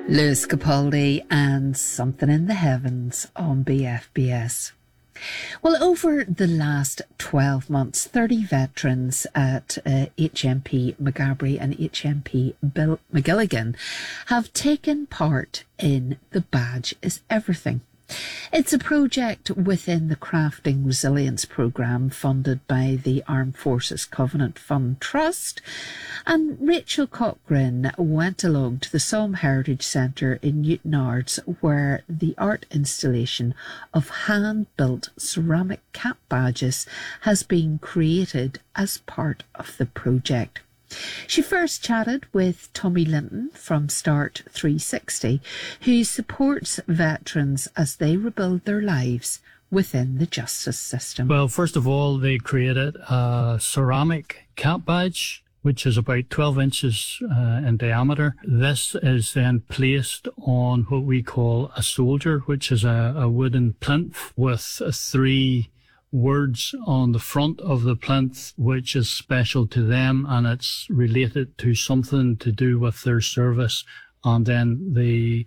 Lewis Capaldi and Something in the Heavens on BFBS. Well, over the last 12 months, 30 veterans at HMP Maghaberry and HMP Magilligan have taken part in The Badge is Everything. It's a project within the Crafting Resilience Programme funded by the Armed Forces Covenant Fund Trust. And Rachel Cochrane went along to the Somme Heritage Centre in Newtownards, where the art installation of hand-built ceramic cap badges has been created as part of the project. She first chatted with Tommy Linton from Start 360, who supports veterans as they rebuild their lives within the justice system. Well, first of all, they created a ceramic cap badge, which is about 12 inches in diameter. This is then placed on what we call a soldier, which is a wooden plinth with 3 words on the front of the plinth, which is special to them, and it's related to something to do with their service. And then the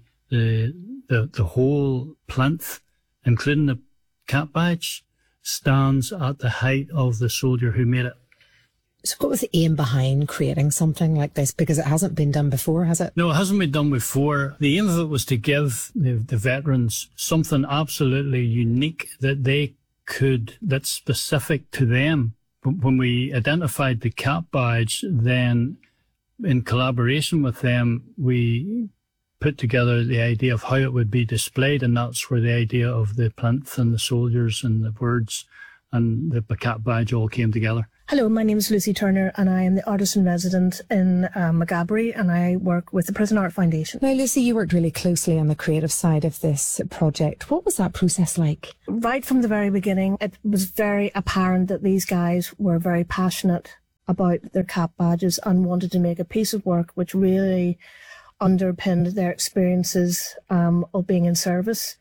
whole plinth, including the cap badge, stands at the height of the soldier who made it. So what was the aim behind creating something like this? Because it hasn't been done before, has it? No, it hasn't been done before. The aim of it was to give the veterans something absolutely unique that's specific to them. When we identified the cap badge, then in collaboration with them, we put together the idea of how it would be displayed, and that's where the idea of the plinth and the soldiers and the words and the cap badge all came together. Hello, my name is Lucy Turner and I am the artist in resident in Maghaberry, and I work with the Prison Art Foundation. Now, Lucy, you worked really closely on the creative side of this project. What was that process like? Right from the very beginning, it was very apparent that these guys were very passionate about their cap badges and wanted to make a piece of work which really underpinned their experiences of being in service.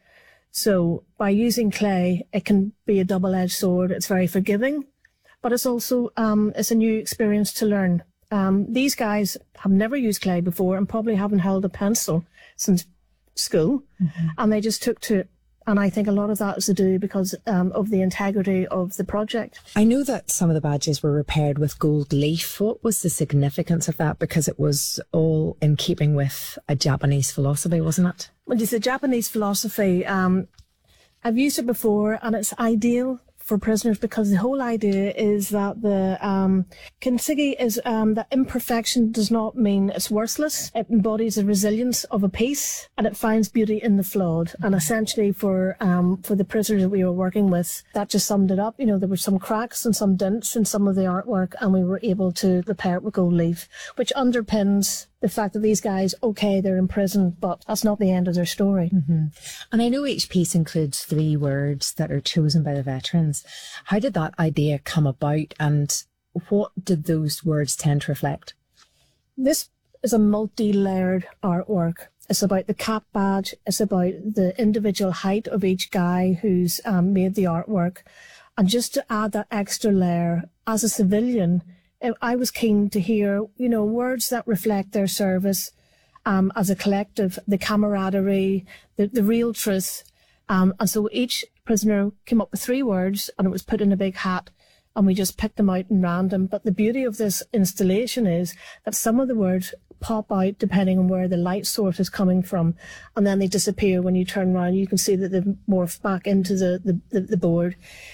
So by using clay, it can be a double-edged sword. It's very forgiving, but it's also it's a new experience to learn. These guys have never used clay before and probably haven't held a pencil since school, and they just took to it. And I think a lot of that is to do because of the integrity of the project. I know that some of the badges were repaired with gold leaf. What was the significance of that? Because it was all in keeping with a Japanese philosophy, wasn't it? Well, it's a Japanese philosophy. I've used it before, and it's ideal for prisoners because the whole idea is that the kintsugi is that imperfection does not mean it's worthless. It embodies the resilience of a piece, and it finds beauty in the flawed. And essentially for the prisoners that we were working with, that just summed it up. You know, there were some cracks and some dents in some of the artwork, and we were able to repair it with gold leaf, which underpins the fact that these guys, okay, they're in prison, but that's not the end of their story. And I know each piece includes 3 words that are chosen by the veterans. How did that idea come about, and what did those words tend to reflect? This is a multi-layered artwork. It's about the cap badge. It's about the individual height of each guy who's made the artwork. And just to add that extra layer, as a civilian, I was keen to hear, you know, words that reflect their service as a collective, the camaraderie, the real truth. And so each prisoner came up with 3 words, and it was put in a big hat, and we just picked them out in random. But the beauty of this installation is that some of the words pop out depending on where the light source is coming from, and then they disappear when you turn around. You can see that they've morphed back into the board.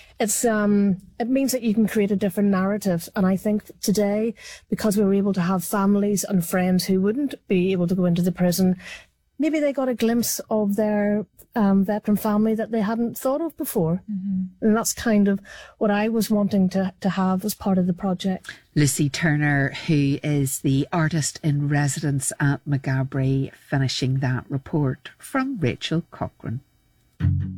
It means that you can create a different narrative. And I think today, because we were able to have families and friends who wouldn't be able to go into the prison, maybe they got a glimpse of their veteran family that they hadn't thought of before. And that's kind of what I was wanting to have as part of the project. Lucy Turner, who is the artist in residence at Maghaberry, finishing that report from Rachel Cochrane.